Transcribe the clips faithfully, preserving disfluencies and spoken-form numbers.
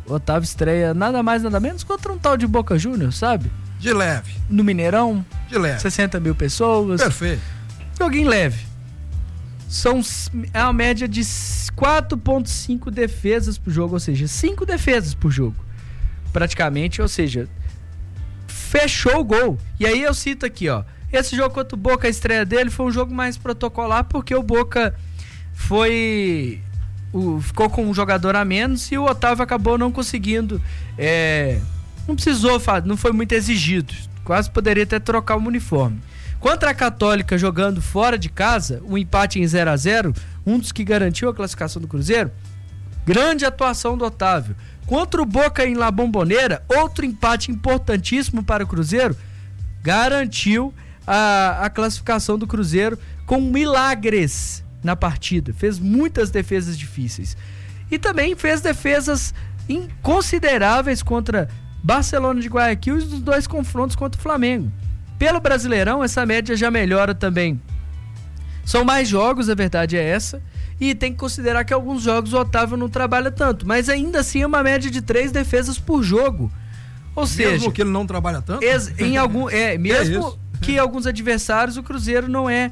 o Otávio estreia nada mais, nada menos contra um tal de Boca Juniors, sabe? De leve. No Mineirão. De leve. sessenta mil pessoas. Perfeito. Joguinho leve. São, é uma média de quatro ponto cinco defesas por jogo, ou seja, cinco defesas por jogo. Praticamente, ou seja, fechou o gol. E aí eu cito aqui, ó. Esse jogo contra o Boca, a estreia dele foi um jogo mais protocolar, porque o Boca foi... O, ficou com um jogador a menos e o Otávio acabou não conseguindo... É, não precisou, não foi muito exigido. Quase poderia até trocar o uniforme. Contra a Católica, jogando fora de casa, um empate em zero a zero, um dos que garantiu a classificação do Cruzeiro, grande atuação do Otávio. Contra o Boca em La Bombonera, outro empate importantíssimo para o Cruzeiro, garantiu a, a classificação do Cruzeiro com milagres na partida. Fez muitas defesas difíceis. E também fez defesas inconsideráveis contra Barcelona de Guayaquil e os dois confrontos contra o Flamengo. Pelo Brasileirão, essa média já melhora também. São mais jogos, a verdade é essa. E tem que considerar que alguns jogos o Otávio não trabalha tanto. Mas ainda assim é uma média de três defesas por jogo. Ou mesmo seja... Mesmo que ele não trabalha tanto? Ex, em algum, é, mesmo é que alguns adversários o Cruzeiro não é,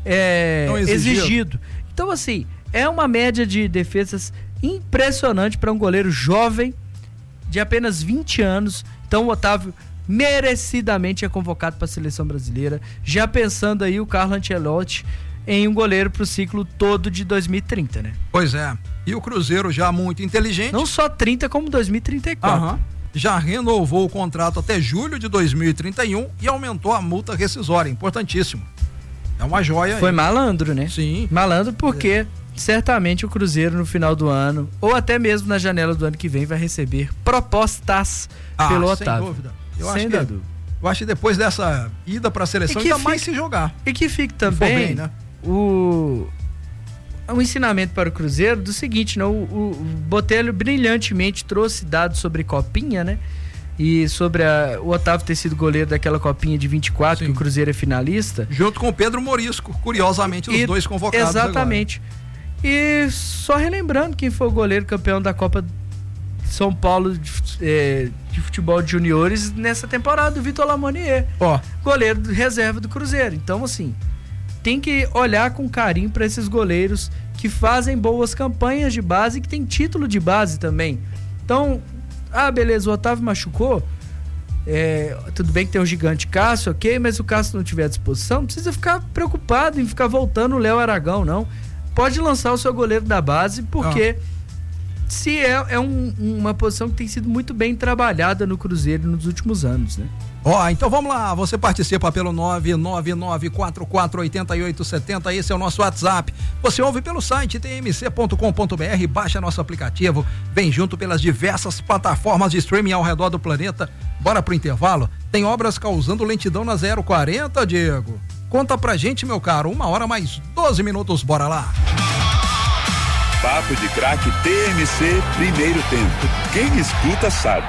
é não exigido. exigido. Então, assim, é uma média de defesas impressionante para um goleiro jovem de apenas vinte anos. Então o Otávio merecidamente é convocado para a seleção brasileira, já pensando aí o Carlo Ancelotti em um goleiro para o ciclo todo de dois mil e trinta, né? Pois é, e o Cruzeiro já muito inteligente. Não só trinta, como dois mil e trinta e quatro. Uhum. Já renovou o contrato até julho de dois mil e trinta e um e aumentou a multa rescisória, importantíssimo. É uma joia. Foi aí. Malandro, né? Sim. Malandro porque é. certamente o Cruzeiro no final do ano, ou até mesmo na janela do ano que vem, vai receber propostas ah, pelo Otávio. Sem dúvida. Eu sem acho que, dúvida. Eu acho que depois dessa ida para a seleção ainda fique, mais se jogar. E que fique também bem, né? o, o ensinamento para o Cruzeiro do seguinte, né? O, o, o Botelho brilhantemente trouxe dados sobre Copinha, né? E sobre a, o Otávio ter sido goleiro daquela Copinha de vinte e quatro, sim, que o Cruzeiro é finalista. Junto com o Pedro Morisco, curiosamente, os e, dois convocados exatamente. Agora. E só relembrando quem foi o goleiro campeão da Copa São Paulo de, é, de futebol de juniores nessa temporada, o Vitor Lamonier, ó, goleiro de reserva do Cruzeiro. Então, assim, tem que olhar com carinho para esses goleiros que fazem boas campanhas de base e que tem título de base também. Então, ah, beleza, o Otávio machucou, é, tudo bem que tem o gigante Cássio, ok, mas se o Cássio não tiver à disposição, não precisa ficar preocupado em ficar voltando o Léo Aragão, não. Pode lançar o seu goleiro da base, porque ah. se é, é um, uma posição que tem sido muito bem trabalhada no Cruzeiro nos últimos anos, né? Ó, oh, então vamos lá, você participa pelo nove nove nove quatro quatro oito oito sete zero, esse é o nosso WhatsApp. Você ouve pelo site t m c ponto com ponto b r, baixa nosso aplicativo, vem junto pelas diversas plataformas de streaming ao redor do planeta. Bora pro intervalo? Tem obras causando lentidão na zero quarenta, Diego? Conta pra gente, meu caro, uma hora mais doze minutos, bora lá. Papo de Craque T M C, primeiro tempo. Quem escuta sabe.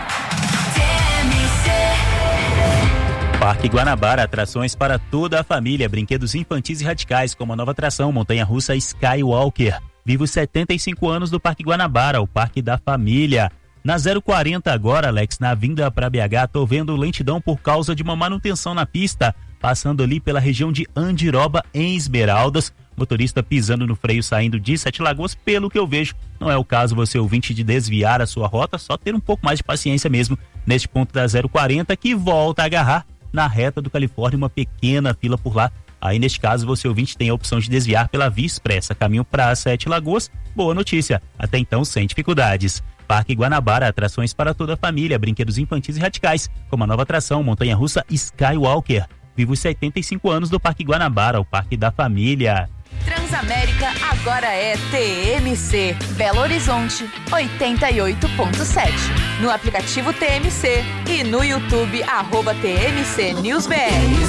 Parque Guanabara, atrações para toda a família, brinquedos infantis e radicais, como a nova atração montanha-russa Skywalker. Viva os setenta e cinco anos do Parque Guanabara, o parque da família. Na zero quarenta agora, Alex, na vinda para B H, tô vendo lentidão por causa de uma manutenção na pista, passando ali pela região de Andiroba, em Esmeraldas. Motorista pisando no freio saindo de Sete Lagoas, pelo que eu vejo, não é o caso você ouvinte de desviar a sua rota, só ter um pouco mais de paciência mesmo neste ponto da zero quarenta, que volta a agarrar na reta do Califórnia, uma pequena fila por lá. Aí neste caso você ouvinte tem a opção de desviar pela Via Expressa, caminho para Sete Lagoas. Boa notícia, até então sem dificuldades. Parque Guanabara, atrações para toda a família, brinquedos infantis e radicais, como a nova atração montanha-russa Skywalker. Viva os setenta e cinco anos do Parque Guanabara, o parque da família. Transamérica agora é T M C, Belo Horizonte, oitenta e oito ponto sete. No aplicativo T M C e no YouTube, arroba T M C News B R.